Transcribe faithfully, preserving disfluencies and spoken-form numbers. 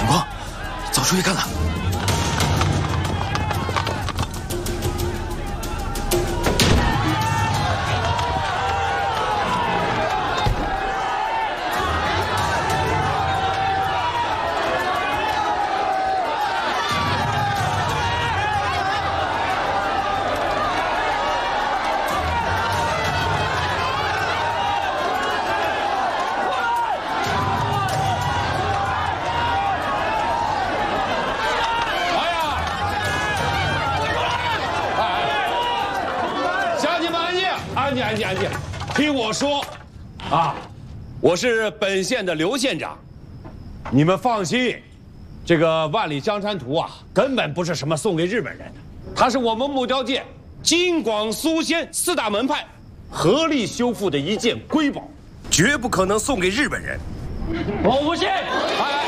情况？走出去看看。 安静安静，听我说，啊，我是本县的刘县长，你们放心，这个万里江山图啊，根本不是什么送给日本人的，它是我们木雕界金广苏仙四大门派合力修复的一件瑰宝，绝不可能送给日本人。 我不信！ 哎。